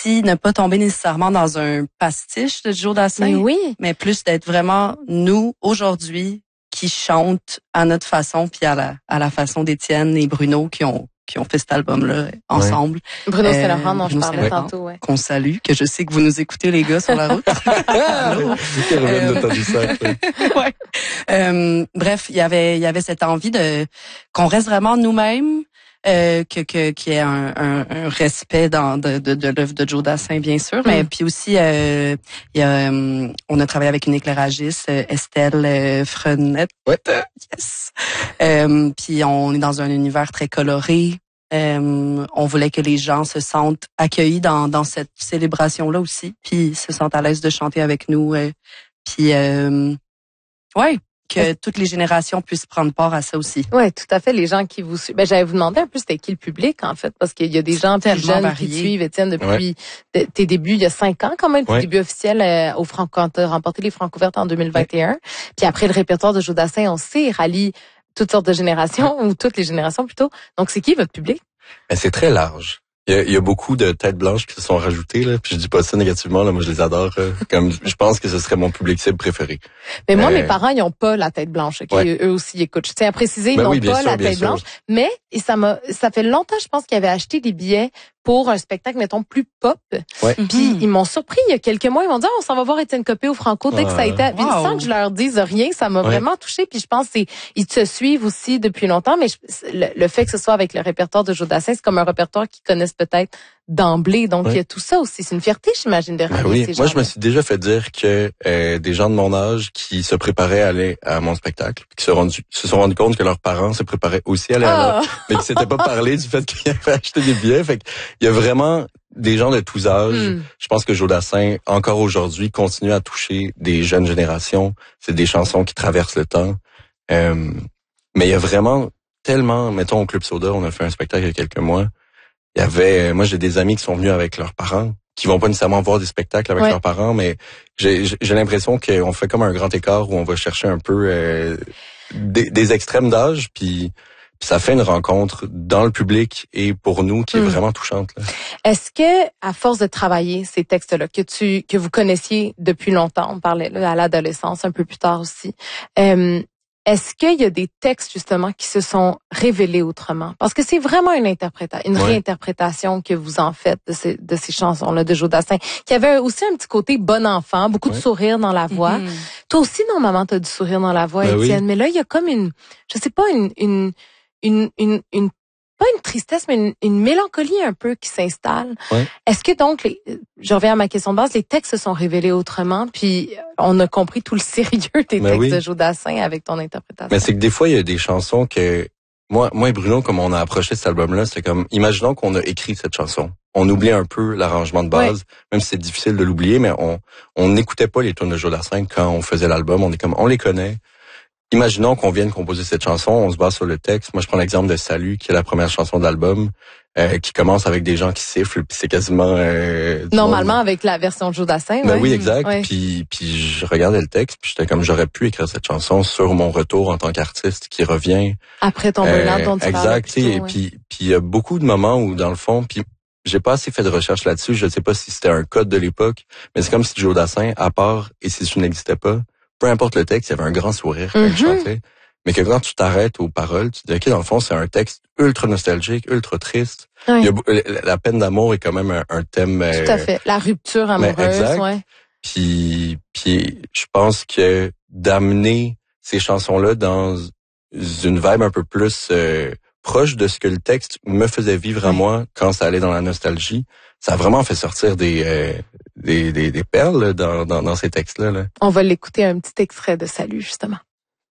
aussi ne pas tomber nécessairement dans un pastiche de Joe Dassin, mais plus d'être vraiment nous, aujourd'hui, qui chantent à notre façon, puis à la façon d'Étienne et Bruno qui ont fait cet album-là ensemble. Bruno Saint-Laurent, dont je parlais tantôt. Qu'on salue, que je sais que vous nous écoutez, les gars, sur la route. Bref, il y avait cette envie qu'on reste vraiment nous-mêmes, qu'il y ait un respect de l'œuvre de Joe Dassin, bien sûr, mais puis aussi on a travaillé avec une éclairagiste, Estelle Frenette. Yes. Puis on est dans un univers très coloré. On voulait que les gens se sentent accueillis dans cette célébration-là aussi, puis se sentent à l'aise de chanter avec nous. Puis que toutes les générations puissent prendre part à ça aussi. Oui, tout à fait. Les gens qui vous suivent. J'allais vous demander un peu c'était qui le public, en fait, parce qu'il y a des gens plus jeunes variés qui suivent, Étienne, depuis tes débuts, il y a 5 ans quand même, tes débuts officiels quand tu as remporté les Francouvertes en 2021. Puis après, le répertoire de Joe Dassin, on sait, rallie toutes sortes de générations, ou toutes les générations plutôt. Donc, c'est qui votre public? C'est très large. Il y a beaucoup de têtes blanches qui se sont rajoutées, là. Puis je dis pas ça négativement, là. Moi, je les adore. Comme je pense que ce serait mon public cible préféré. Mais moi, mes parents, ils ont pas la tête blanche. Eux aussi, ils écoutent. Je tiens à préciser, ils n'ont pas la tête blanche. Mais ça fait longtemps, je pense, qu'ils avaient acheté des billets pour un spectacle, mettons, plus pop. Puis ils m'ont surpris il y a quelques mois. Ils m'ont dit, on s'en va voir Étienne Copé au Franco. Dès que ça a été, sans que je leur dise rien, ça m'a vraiment touché. Puis je pense ils te suivent aussi depuis longtemps. Mais le fait que ce soit avec le répertoire de Joe Dassin, c'est comme un répertoire qu'ils connaissent peut-être d'emblée. Donc il y a tout ça aussi. C'est une fierté, j'imagine, de réaliser ces gens. Moi, je me suis déjà fait dire que des gens de mon âge qui se préparaient à aller à mon spectacle, qui se sont rendus compte que leurs parents se préparaient aussi à aller là, mais qui s'étaient pas parlé du fait qu'ils avaient acheté des billets. Fait il y a vraiment des gens de tous âges. Je pense que Joe Dassin, encore aujourd'hui, continue à toucher des jeunes générations. C'est des chansons qui traversent le temps. Mais il y a vraiment tellement, mettons au Club Soda, on a fait un spectacle il y a quelques mois. Il y avait, moi j'ai des amis qui sont venus avec leurs parents, qui vont pas nécessairement voir des spectacles avec leurs parents, mais j'ai l'impression qu'on fait comme un grand écart où on va chercher un peu des extrêmes d'âge, puis ça fait une rencontre dans le public et pour nous qui est vraiment touchante, là. Est-ce que, à force de travailler ces textes-là, que vous connaissiez depuis longtemps, on parlait là, à l'adolescence, un peu plus tard aussi, est-ce qu'il y a des textes, justement, qui se sont révélés autrement? Parce que c'est vraiment une réinterprétation que vous en faites de ces chansons-là de Joe Dassin, qui avait aussi un petit côté bon enfant, beaucoup de sourire dans la voix. Toi aussi, normalement, tu as du sourire dans la voix, Étienne, mais là, il y a comme je sais pas, pas une tristesse, mais une mélancolie un peu qui s'installe. Est-ce que donc, je reviens à ma question de base, les textes se sont révélés autrement, puis on a compris tout le sérieux des textes de Joe Dassin avec ton interprétation? Mais c'est que des fois, il y a des chansons que moi et Bruno, comme on a approché cet album-là, c'est comme, imaginons qu'on a écrit cette chanson. On oublie un peu l'arrangement de base, même si c'est difficile de l'oublier, mais on n'écoutait pas les tunes de Joe Dassin quand on faisait l'album. On les connaît. Imaginons qu'on vienne composer cette chanson, on se base sur le texte. Moi, je prends l'exemple de Salut, qui est la première chanson de l'album, qui commence avec des gens qui sifflent, puis c'est quasiment... Normalement, avec la version de Joe Dassin. Oui, exact. Puis je regardais le texte, puis j'étais comme, j'aurais pu écrire cette chanson sur mon retour en tant qu'artiste qui revient. Après ton burn-out dont tu parlais. Exact. Et puis il y a beaucoup de moments où, dans le fond, puis j'ai pas assez fait de recherche là-dessus, je sais pas si c'était un code de l'époque, mais c'est comme si Joe Dassin, à part « Et si tu n'existais pas », peu importe le texte, il y avait un grand sourire quand il chantait. Mais que quand tu t'arrêtes aux paroles, tu te dis, OK, dans le fond, c'est un texte ultra nostalgique, ultra triste. Il y a, la peine d'amour est quand même un thème... Tout à fait. La rupture amoureuse, Puis je pense que d'amener ces chansons-là dans une vibe un peu plus proche de ce que le texte me faisait vivre à moi quand ça allait dans la nostalgie, ça a vraiment fait sortir des perles dans ces textes-là. Là. On va l'écouter un petit extrait de Salut, justement.